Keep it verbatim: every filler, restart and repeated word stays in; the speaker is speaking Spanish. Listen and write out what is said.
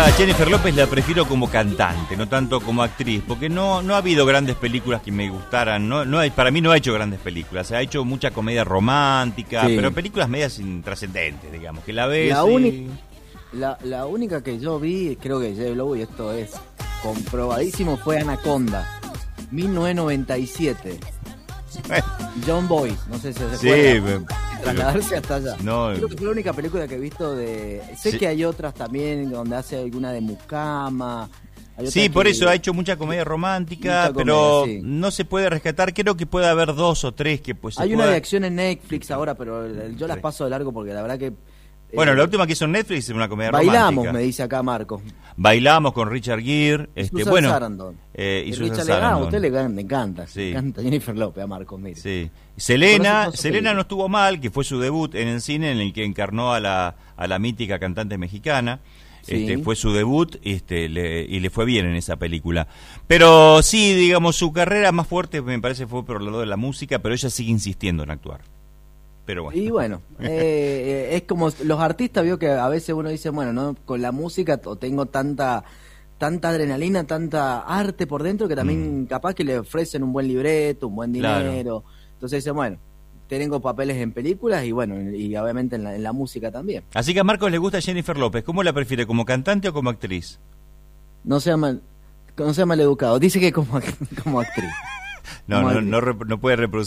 a Jennifer López la prefiero como cantante, no tanto como actriz, porque no no ha habido grandes películas que me gustaran. No, no hay, para mí no ha hecho grandes películas, ha hecho mucha comedia romántica, sí, pero películas medias intrascendentes, digamos, que la ves. La, y... uni- la, la única que yo vi, creo que J Lo, y esto es comprobadísimo, fue Anaconda, mil novecientos noventa y siete. John Boy, no sé si se acuerdan. Sí, trasladarse hasta allá. No, creo que fue la única película que he visto de... Sé sí. que hay otras también donde hace alguna de mucama. Sí, por que... eso ha hecho mucha comedia romántica, mucha pero comedia, sí. no se puede rescatar. Creo que puede haber dos o tres que pues. Hay se una pueda... de acción en Netflix ahora, pero yo las paso de largo porque la verdad que... Bueno, eh, la última que hizo en Netflix es una comedia bailamos, romántica. Bailamos, me dice acá Marco. Bailamos con Richard Gere. Este, Susan bueno, Sarandon. Eh, y y Susan Richard Sarandon. Le, a usted le, le encanta. Sí. Le encanta Jennifer López a Marco, mire. Sí. Selena, Selena no estuvo mal, que fue su debut en el cine, en el que encarnó a la, a la mítica cantante mexicana. Sí. Este, fue su debut este, le, y le fue bien en esa película. Pero sí, digamos, su carrera más fuerte me parece fue por el lado de la música, pero ella sigue insistiendo en actuar. Pero bueno. Y bueno, eh, es como los artistas, vio que a veces uno dice, bueno, no con la música o tengo tanta tanta adrenalina, tanta arte por dentro que también mm. capaz que le ofrecen un buen libreto, un buen dinero. Claro. Entonces dice, bueno, tengo papeles en películas y bueno, y obviamente en la, en la música también. Así que a Marcos le gusta Jennifer López. ¿Cómo la prefiere, como cantante o como actriz? No sea mal, no sea mal educado. Dice que como, como actriz. no, como no, actriz. no, no puede reproducir.